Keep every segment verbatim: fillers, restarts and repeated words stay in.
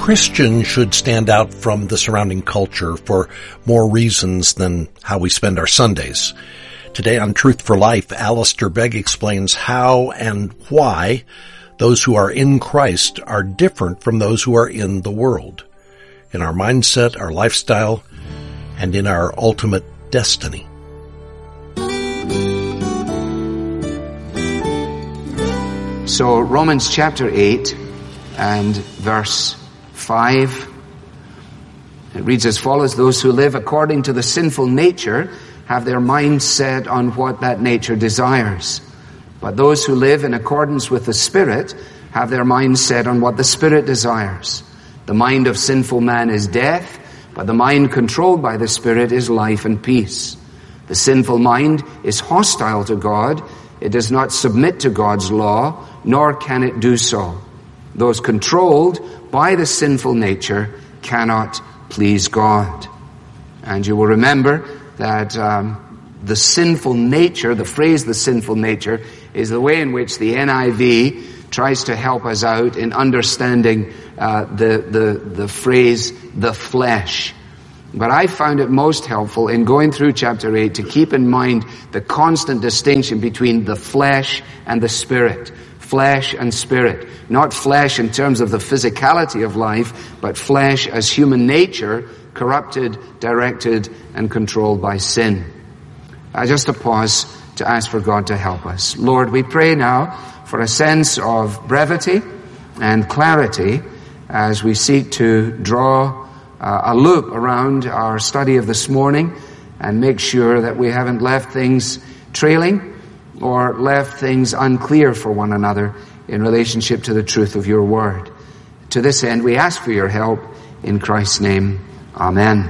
Christian should stand out from the surrounding culture for more reasons than how we spend our Sundays. Today on Truth for Life, Alistair Begg explains how and why those who are in Christ are different from those who are in the world, in our mindset, our lifestyle, and in our ultimate destiny. So Romans chapter eight and verse five, it reads as follows: those who live according to the sinful nature have their mind set on what that nature desires. But those who live in accordance with the Spirit have their mind set on what the Spirit desires. The mind of sinful man is death, but the mind controlled by the Spirit is life and peace. The sinful mind is hostile to God. It does not submit to God's law, nor can it do so. Those controlled by the sinful nature cannot please God. And you will remember that um, the sinful nature, the phrase the sinful nature, is the way in which the N I V tries to help us out in understanding uh, the, the, the phrase the flesh. But I found it most helpful in going through chapter eight to keep in mind the constant distinction between the flesh and the spirit. Flesh and spirit. Not flesh in terms of the physicality of life, but flesh as human nature, corrupted, directed, and controlled by sin. Uh, just a pause to ask for God to help us. Lord, we pray now for a sense of brevity and clarity as we seek to draw uh, a loop around our study of this morning and make sure that we haven't left things trailing or left things unclear for one another in relationship to the truth of your word. To this end, we ask for your help in Christ's name. Amen.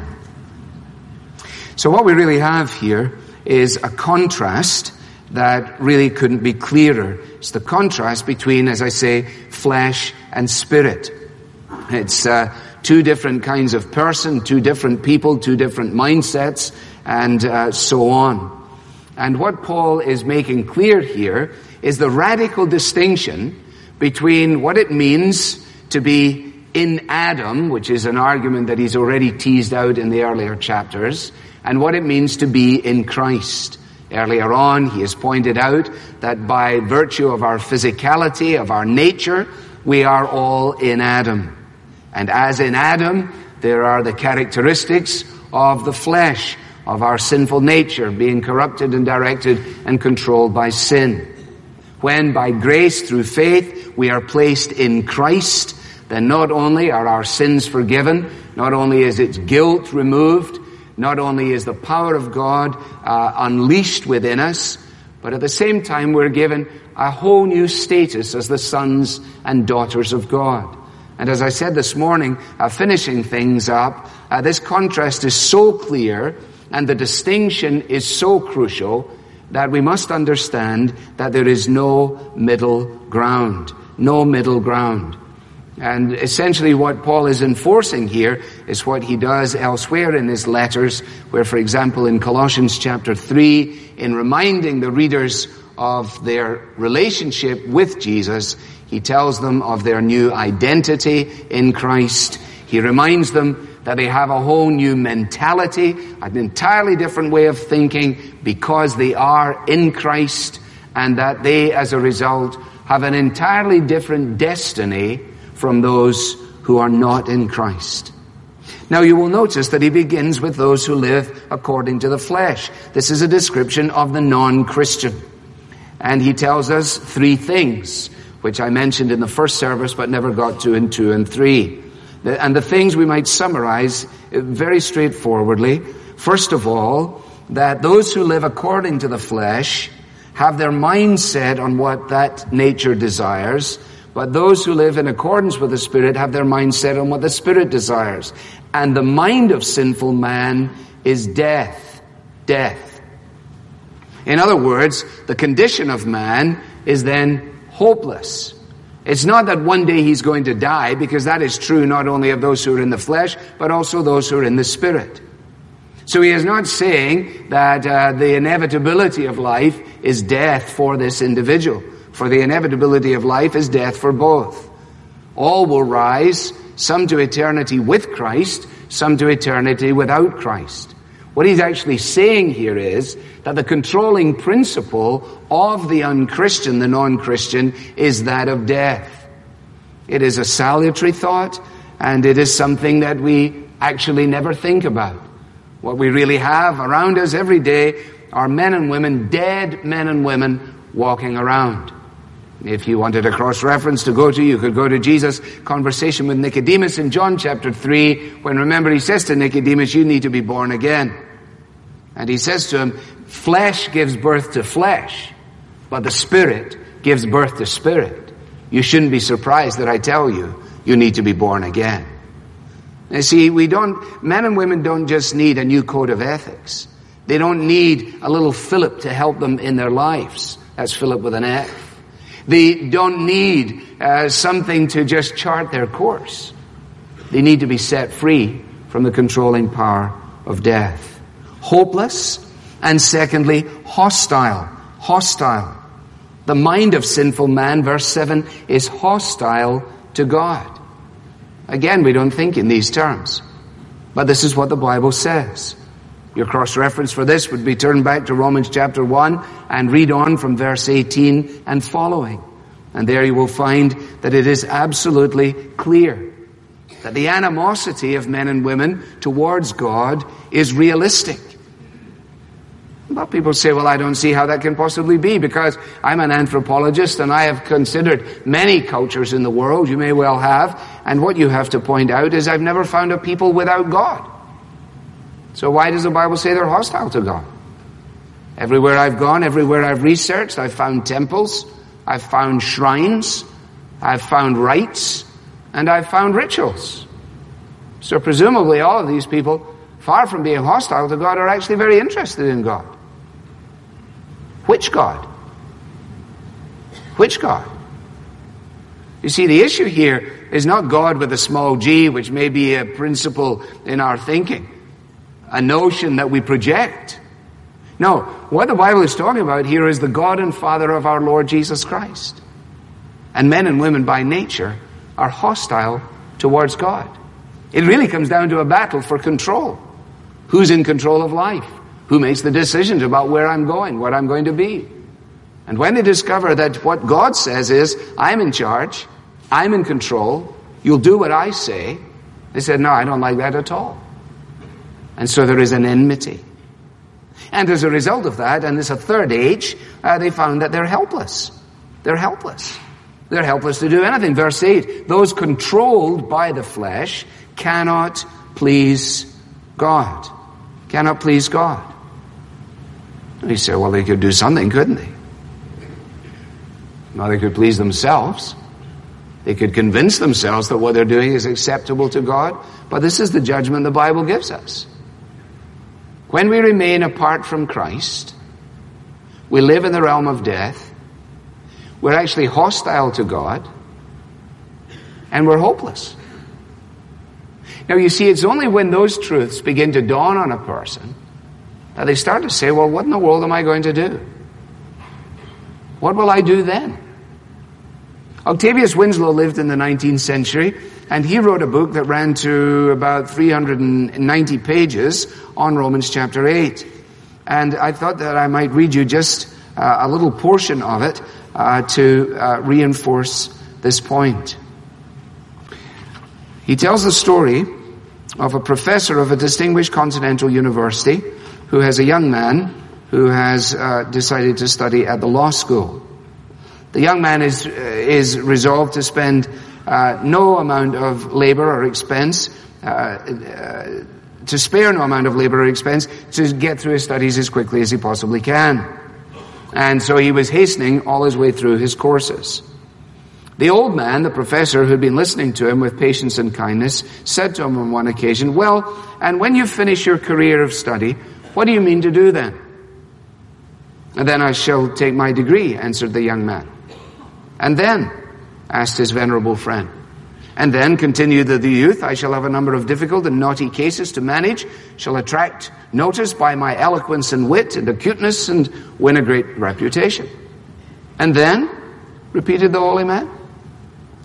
So what we really have here is a contrast that really couldn't be clearer. It's the contrast between, as I say, flesh and spirit. It's uh, two different kinds of person, two different people, two different mindsets, and uh, so on. And what Paul is making clear here is the radical distinction between what it means to be in Adam, which is an argument that he's already teased out in the earlier chapters, and what it means to be in Christ. Earlier on, he has pointed out that by virtue of our physicality, of our nature, we are all in Adam. And as in Adam, there are the characteristics of the flesh, of our sinful nature, being corrupted and directed and controlled by sin. When by grace through faith we are placed in Christ, then not only are our sins forgiven, not only is its guilt removed, not only is the power of God uh, unleashed within us, but at the same time we're given a whole new status as the sons and daughters of God. And as I said this morning, uh, finishing things up, uh, this contrast is so clear and the distinction is so crucial that we must understand that there is no middle ground. No middle ground. And essentially what Paul is enforcing here is what he does elsewhere in his letters, where, for example, in Colossians chapter three, in reminding the readers of their relationship with Jesus, he tells them of their new identity in Christ. He reminds them that they have a whole new mentality, an entirely different way of thinking because they are in Christ, and that they, as a result, have an entirely different destiny from those who are not in Christ. Now you will notice that he begins with those who live according to the flesh. This is a description of the non-Christian. And he tells us three things, which I mentioned in the first service but never got to in two and three. And the things we might summarize very straightforwardly. First of all, that those who live according to the flesh have their mind set on what that nature desires, but those who live in accordance with the Spirit have their mind set on what the Spirit desires. And the mind of sinful man is death. Death. In other words, the condition of man is then hopeless. It's not that one day he's going to die, because that is true not only of those who are in the flesh, but also those who are in the Spirit. So he is not saying that uh, the inevitability of life is death for this individual. For the inevitability of life is death for both. All will rise, some to eternity with Christ, some to eternity without Christ. What he's actually saying here is that the controlling principle of the unchristian, the non-Christian, is that of death. It is a salutary thought, and it is something that we actually never think about. What we really have around us every day are men and women, dead men and women, walking around. If you wanted a cross-reference to go to, you could go to Jesus' conversation with Nicodemus in John chapter three, when, remember, he says to Nicodemus, you need to be born again. And he says to him, flesh gives birth to flesh, but the Spirit gives birth to spirit. You shouldn't be surprised that I tell you, you need to be born again. You see, we don't, men and women don't just need a new code of ethics. They don't need a little Philip to help them in their lives. That's Philip with an F. They don't need uh, something to just chart their course. They need to be set free from the controlling power of death. Hopeless, and secondly, hostile. Hostile. The mind of sinful man, verse seven, is hostile to God. Again, we don't think in these terms. But this is what the Bible says. Your cross-reference for this would be turned back to Romans chapter one and read on from verse eighteen and following. And there you will find that it is absolutely clear that the animosity of men and women towards God is realistic. But people say, well, I don't see how that can possibly be, because I'm an anthropologist and I have considered many cultures in the world. You may well have. And what you have to point out is I've never found a people without God. So why does the Bible say they're hostile to God? Everywhere I've gone, everywhere I've researched, I've found temples, I've found shrines, I've found rites, and I've found rituals. So presumably all of these people, far from being hostile to God, are actually very interested in God. Which God? Which God? You see, the issue here is not God with a small g, which may be a principle in our thinking, a notion that we project. No, what the Bible is talking about here is the God and Father of our Lord Jesus Christ. And men and women by nature are hostile towards God. It really comes down to a battle for control. Who's in control of life? Who makes the decisions about where I'm going, what I'm going to be? And when they discover that what God says is, I'm in charge, I'm in control, you'll do what I say, they said, no, I don't like that at all. And so there is an enmity. And as a result of that, and this a third age, uh, they found that they're helpless. They're helpless. They're helpless to do anything. Verse eight, those controlled by the flesh cannot please God. Cannot please God. And you say, well, they could do something, couldn't they? Well, they could please themselves. They could convince themselves that what they're doing is acceptable to God. But this is the judgment the Bible gives us. When we remain apart from Christ, we live in the realm of death, we're actually hostile to God, and we're hopeless. Now you see, it's only when those truths begin to dawn on a person that they start to say, well, what in the world am I going to do? What will I do then? Octavius Winslow lived in the nineteenth century, and he wrote a book that ran to about three hundred ninety pages on Romans chapter eight. And I thought that I might read you just uh, a little portion of it uh, to uh, reinforce this point. He tells the story of a professor of a distinguished continental university who has a young man who has uh, decided to study at the law school. The young man is uh, is resolved to spend uh, no amount of labor or expense, uh, uh, to spare no amount of labor or expense to get through his studies as quickly as he possibly can. And so he was hastening all his way through his courses. The old man, the professor who had been listening to him with patience and kindness, said to him on one occasion, well, and when you finish your career of study, what do you mean to do then? And then I shall take my degree, answered the young man. And then, asked his venerable friend. And then, continued the, the youth, I shall have a number of difficult and naughty cases to manage, shall attract notice by my eloquence and wit and acuteness, and win a great reputation. And then, repeated the holy man.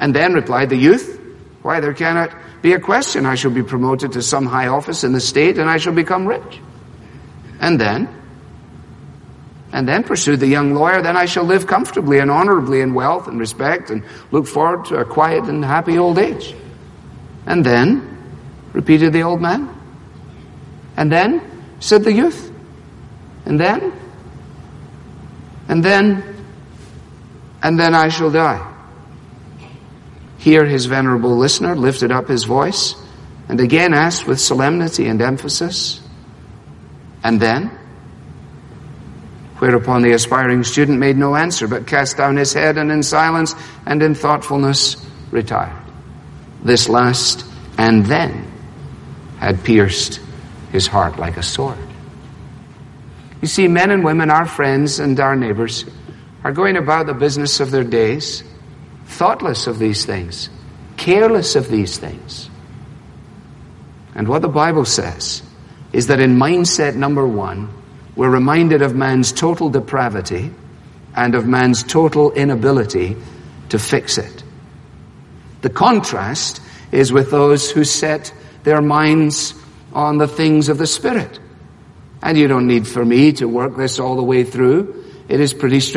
And then replied the youth, why, there cannot be a question. I shall be promoted to some high office in the state, and I shall become rich. And then, and then pursued the young lawyer, then I shall live comfortably and honorably in wealth and respect, and look forward to a quiet and happy old age. And then, repeated the old man. And then, said the youth. And then, and then, and then I shall die. Here his venerable listener lifted up his voice and again asked with solemnity and emphasis, and then? Whereupon the aspiring student made no answer, but cast down his head and in silence and in thoughtfulness retired. This last and then had pierced his heart like a sword. You see, men and women, our friends and our neighbors, are going about the business of their days, thoughtless of these things, careless of these things. And what the Bible says is that in mindset number one, we're reminded of man's total depravity and of man's total inability to fix it. The contrast is with those who set their minds on the things of the Spirit. And you don't need for me to work this all the way through. It is pretty straightforward.